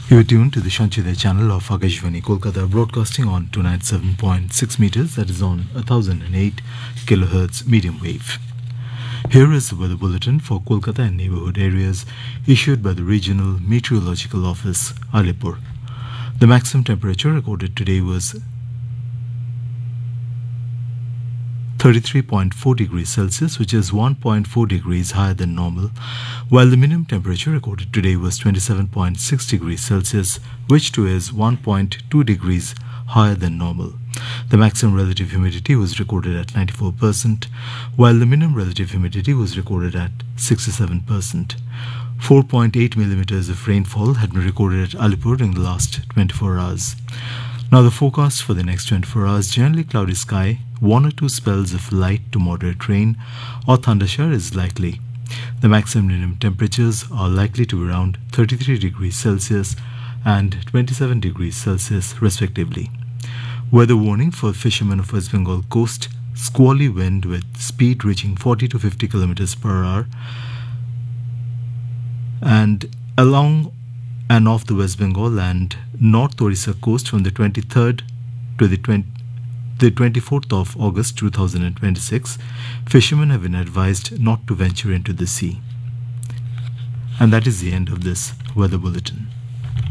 You are tuned to the Shanchide channel of Akashvani Kolkata, broadcasting on 297.6 meters, that is on 1008 kilohertz medium wave. Here is the weather bulletin for Kolkata and neighborhood areas issued by the Regional Meteorological Office, Alipur. The maximum temperature recorded today was 33.4 degrees Celsius, which is 1.4 degrees higher than normal, while the minimum temperature recorded today was 27.6 degrees Celsius, which too is 1.2 degrees higher than normal. The maximum relative humidity was recorded at 94%, while the minimum relative humidity was recorded at 67%. 4.8 millimeters of rainfall had been recorded at Alipur during the last 24 hours. Now the forecast for the next 24 hours: generally cloudy sky, one or two spells of light to moderate rain or thundershower is likely. The maximum minimum temperatures are likely to be around 33 degrees Celsius and 27 degrees Celsius respectively. Weather warning for fishermen of West Bengal coast: squally wind with speed reaching 40 to 50 kilometers per hour, and along and off the West Bengal and North Orissa coast from the 23rd to the 24th of August 2026, fishermen have been advised not to venture into the sea. And that is the end of this weather bulletin.